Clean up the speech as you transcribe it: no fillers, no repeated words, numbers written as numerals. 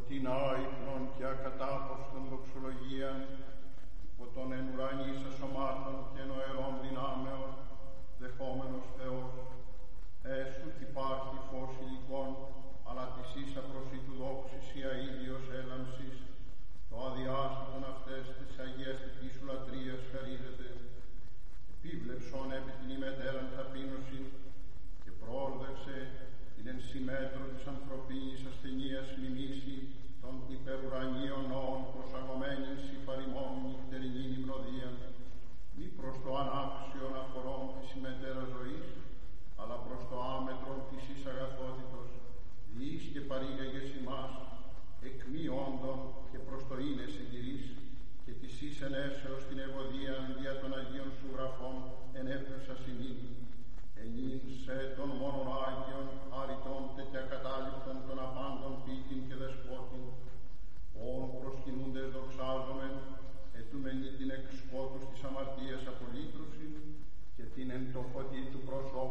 την άϊπνον και ακατάπαυστον δοξολογίαν, υπό των εν ουρανής ασωμάτων και νοερών δυνάμεων, δεχόμενος Θεός, έσου υπάρχει φως υλικών, αλλά της ίσα προσή του δόξης η αίδιος έλαμψης, το αδιάστατον αυτές της Αγίας τυπής σου λατρείας χαρίζεται, επίβλεψον επί την ημετέραν ταπείνωση και πρόλδεξε την εν συμμέτρο της ανθρωπίνης ασθενείας μιμήσει των υπερουρανίων νόων προσαγωμένην συφαριμών νυχτερινήν υμνοδίαν, μη προς το ανάξιον αφορών της ημετέρας ζωής, αλλά προς το άμετρον της εις αγαθότητος, διείς και παρήγαγες ημάς, εκ μη όντων και προς το είναι συντηρείς, και της εις ενέσεως την ευωδίαν δια των Αγίων σου γραφών ενέφερσα συνήν, ενήν σε των μόνον Άγιων, αριτών και ακατάληπτων των απάντων πίτην και δεσπότην, όν προσκυνούντες δοξάζομεν, ετούμενη την εξ σκότους της αμαρτίας απολύτρωση, και την εν το φωτί του προσώπου